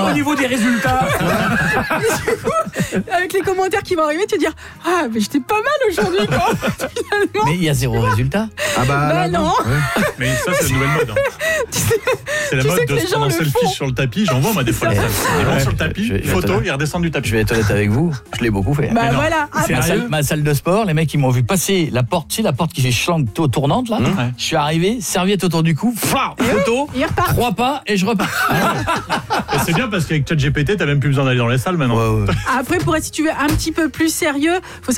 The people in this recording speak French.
au niveau des résultats. Avec les commentaires qui vont arriver, tu vas dire ah mais j'étais pas mal aujourd'hui quoi. Finalement. Mais il y a zéro résultat. Ah Bah non. Mais ça, c'est une nouvelle mode. C'est la tu sais mode que de les se gens prendre en le selfie font. sur le tapis. J'en vois, moi, des fois. Ils vont sur le tapis, photo, ils redescendent du tapis. Je vais être honnête avec vous, je l'ai beaucoup fait. Bah voilà. Ah, Ma salle de sport, les mecs ils m'ont vu passer la porte, tu sais la porte qui fait schlang tournante là. Ouais. Je suis arrivé, serviette autour du cou, photo, il repart. 3 pas et je repars. Et c'est bien parce qu'avec ChatGPT, t'as même plus besoin d'aller dans les salles maintenant. Ouais. Après, si tu veux un petit peu plus sérieux, faut